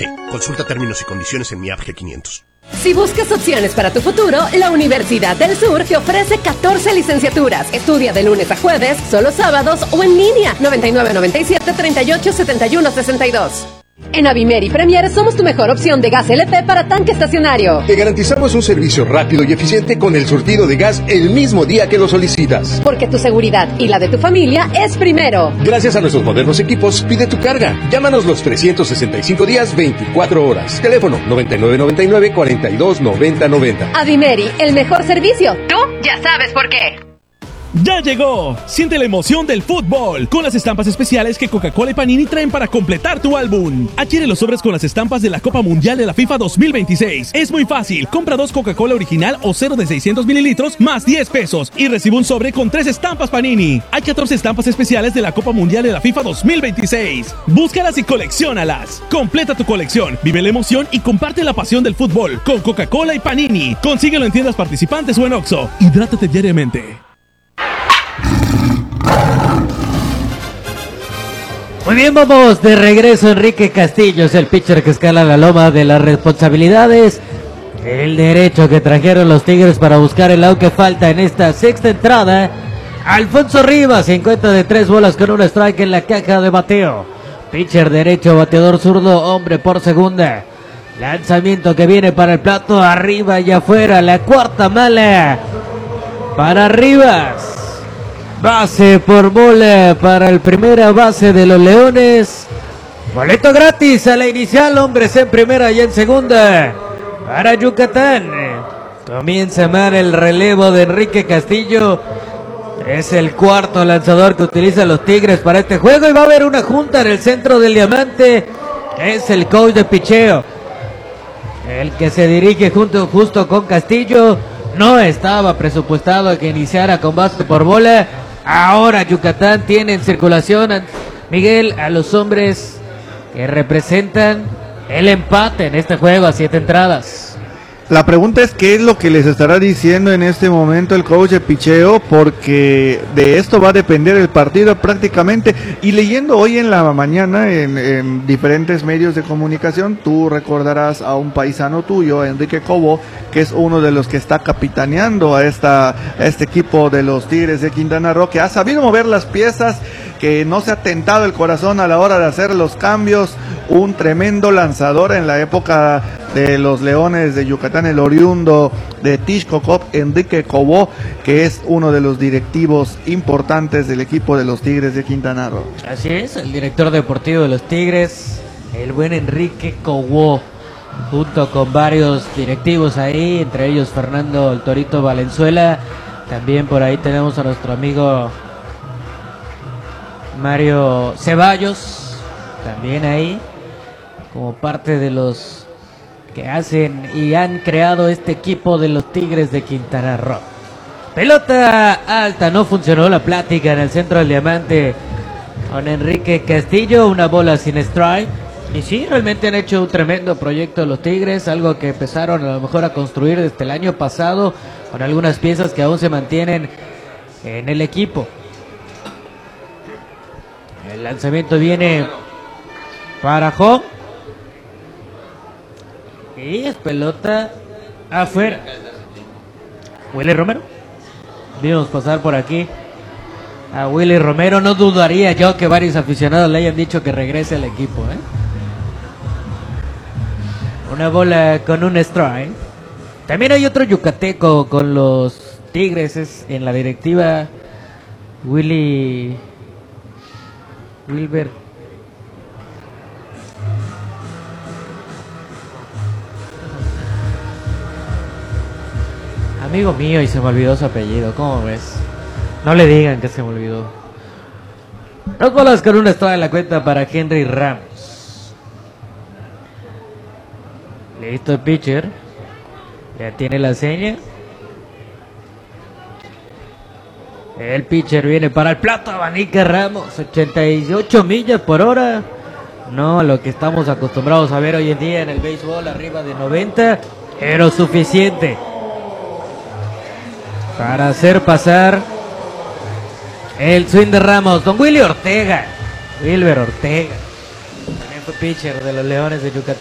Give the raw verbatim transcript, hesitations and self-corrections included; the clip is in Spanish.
T. Consulta términos y condiciones en mi app G quinientos. Si buscas opciones para tu futuro, la Universidad del Sur te ofrece catorce licenciaturas. Estudia de lunes a jueves, solo sábados o en línea. noventa y nueve noventa y siete treinta y ocho setenta y uno sesenta y dos. En Avimer y Premier somos tu mejor opción de gas L P para tanque estacionario. Te garantizamos un servicio rápido y eficiente con el surtido de gas el mismo día que lo solicitas. Porque tu seguridad y la de tu familia es primero. Gracias a nuestros modernos equipos, pide tu carga. Llámanos los trescientos sesenta y cinco días, veinticuatro horas. Teléfono noventa y nueve noventa y nueve cuarenta y dos noventa noventa. Avimeri, el mejor servicio. Tú ya sabes por qué. ¡Ya llegó! Siente la emoción del fútbol con las estampas especiales que Coca-Cola y Panini traen para completar tu álbum. Adquiere los sobres con las estampas de la Copa Mundial de la FIFA dos mil veintiséis. Es muy fácil. Compra dos Coca-Cola original o cero de seiscientos mililitros más diez pesos y recibe un sobre con tres estampas Panini. Hay catorce estampas especiales de la Copa Mundial de la FIFA dos mil veintiséis. Búscalas y colecciónalas. Completa tu colección, vive la emoción y comparte la pasión del fútbol con Coca-Cola y Panini. Consíguelo en tiendas participantes o en Oxxo. Hidrátate diariamente. Muy bien, vamos de regreso. Enrique Castillo es el pitcher que escala la loma de las responsabilidades. El derecho que trajeron los Tigres para buscar el out que falta en esta sexta entrada. Alfonso Rivas se encuentra de tres bolas con un strike en la caja de bateo. Pitcher derecho, bateador zurdo, hombre por segunda. Lanzamiento que viene para el plato, arriba y afuera. La cuarta mala para Rivas. Base por bola para el primera base de los Leones. Boleto gratis a la inicial, hombres en primera y en segunda para Yucatán. Comienza mal el relevo de Enrique Castillo. Es el cuarto lanzador que utilizan los Tigres para este juego y va a haber una junta en el centro del diamante. Es el coach de picheo, el que se dirige junto justo con Castillo. No estaba presupuestado que iniciara con base por bola. Ahora Yucatán tiene en circulación, Miguel, a los hombres que representan el empate en este juego a siete entradas. La pregunta es qué es lo que les estará diciendo en este momento el coach de picheo, porque de esto va a depender el partido prácticamente. Y leyendo hoy en la mañana en, en diferentes medios de comunicación, tú recordarás a un paisano tuyo, Enrique Cobo, que es uno de los que está capitaneando a, esta, a este equipo de los Tigres de Quintana Roo, que ha sabido mover las piezas, que no se ha tentado el corazón a la hora de hacer los cambios. Un tremendo lanzador en la época de los Leones de Yucatán, el oriundo de Tixcocop, Enrique Cobo, que es uno de los directivos importantes del equipo de los Tigres de Quintana Roo. Así es, el director deportivo de los Tigres, el buen Enrique Cobo, junto con varios directivos ahí, entre ellos Fernando el Torito Valenzuela. También por ahí tenemos a nuestro amigo Mario Ceballos, también ahí, como parte de los que hacen y han creado este equipo de los Tigres de Quintana Roo. Pelota alta, no funcionó la plática en el centro del diamante con Enrique Castillo, una bola sin strike. Y sí, realmente han hecho un tremendo proyecto los Tigres, algo que empezaron a lo mejor a construir desde el año pasado, con algunas piezas que aún se mantienen en el equipo. El lanzamiento viene para Hong. Y es pelota afuera. Willy Romero. Vimos pasar por aquí a Willy Romero. No dudaría yo que varios aficionados le hayan dicho que regrese al equipo, ¿eh? Una bola con un strike. También hay otro yucateco con los Tigres, es en la directiva, Willy Wilber. Amigo mío, y se me olvidó su apellido, ¿cómo ves? No le digan que se me olvidó. Dos bolas con una strike en la cuenta para Henry Ramos. Listo el pitcher. Ya tiene la seña. El pitcher viene para el plato, abanica Ramos, ochenta y ocho millas por hora. No a lo que estamos acostumbrados a ver hoy en día en el béisbol, arriba de noventa, pero suficiente para hacer pasar el swing de Ramos. Don Willy Ortega, Wilber Ortega, también fue pitcher de los Leones de Yucatán.